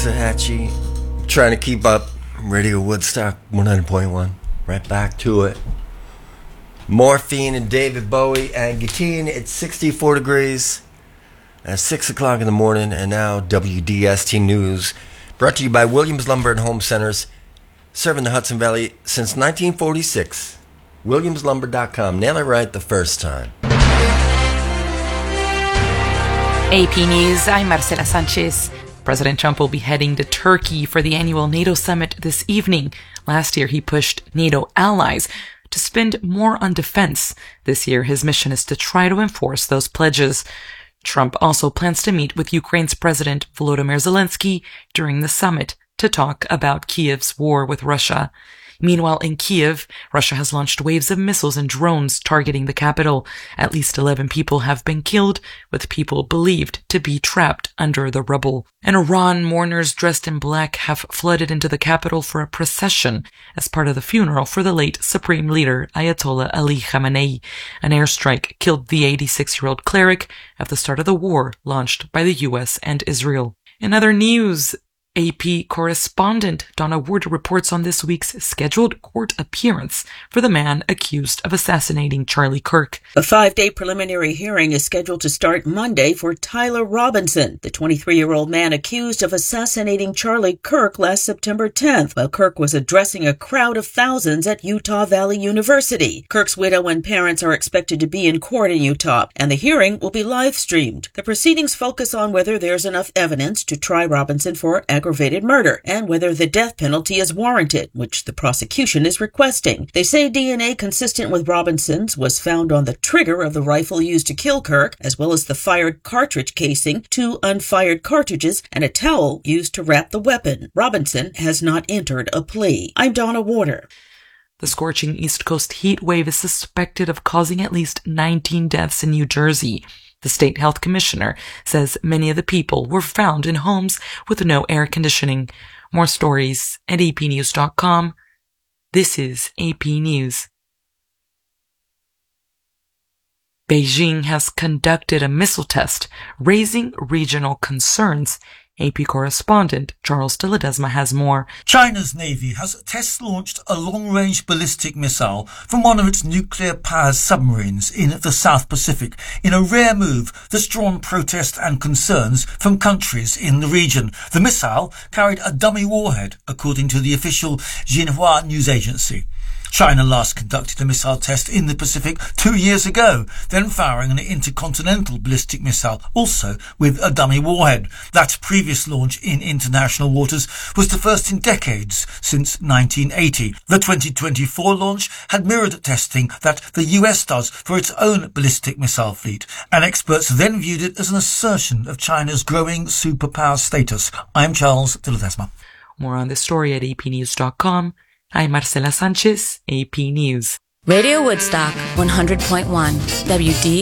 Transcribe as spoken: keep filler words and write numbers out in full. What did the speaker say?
Waxahachie. Trying to keep up. Radio Woodstock one hundred point one. Right back to it. Morphine and David Bowie and Guillotine. It's sixty-four degrees at six o'clock in the morning. And now W D S T News. Brought to you by Williams Lumber and Home Centers. Serving the Hudson Valley since nineteen forty-six. Williams Lumber dot com. Nail it right the first time. A P News, I'm Marcela Sanchez. President Trump will be heading to Turkey for the annual NATO summit this evening. Last year, he pushed NATO allies to spend more on defense. This year, his mission is to try to enforce those pledges. Trump also plans to meet with Ukraine's President Volodymyr Zelensky during the summit to talk about Kiev's war with Russia. Meanwhile, in Kiev, Russia has launched waves of missiles and drones targeting the capital. At least eleven people have been killed, with people believed to be trapped under the rubble. In Iran, mourners dressed in black have flooded into the capital for a procession as part of the funeral for the late Supreme Leader Ayatollah Ali Khamenei. An airstrike killed the eighty-six-year-old cleric at the start of the war launched by the U S and Israel. In other news, A P correspondent Donna Ward reports on this week's scheduled court appearance for the man accused of assassinating Charlie Kirk. A five-day preliminary hearing is scheduled to start Monday for Tyler Robinson, the twenty-three-year-old man accused of assassinating Charlie Kirk last September tenth, while Kirk was addressing a crowd of thousands at Utah Valley University. Kirk's widow and parents are expected to be in court in Utah, and the hearing will be live-streamed. The proceedings focus on whether there's enough evidence to try Robinson for aggravated murder and whether the death penalty is warranted, which the prosecution is requesting. They say D N A consistent with Robinson's was found on the trigger of the rifle used to kill Kirk, as well as the fired cartridge casing, two unfired cartridges, and a towel used to wrap the weapon. Robinson has not entered a plea. I'm Donna Warder. The scorching East Coast heat wave is suspected of causing at least nineteen deaths in New Jersey. The state health commissioner says many of the people were found in homes with no air conditioning. More stories at A P news dot com. This is A P News. Beijing has conducted a missile test, raising regional concerns. A P correspondent Charles de Ledesma has more. China's Navy has test-launched a long-range ballistic missile from one of its nuclear-powered submarines in the South Pacific, in a rare move that's drawn protest and concerns from countries in the region. The missile carried a dummy warhead, according to the official Xinhua news agency. China last conducted a missile test in the Pacific two years ago, then firing an intercontinental ballistic missile, also with a dummy warhead. That previous launch in international waters was the first in decades since nineteen eighty. The twenty twenty-four launch had mirrored testing that the U S does for its own ballistic missile fleet, and experts then viewed it as an assertion of China's growing superpower status. I'm Charles de Ledesma. More on this story at A P news dot com. I'm Marcela Sanchez, A P News. Radio Woodstock one hundred point one, W D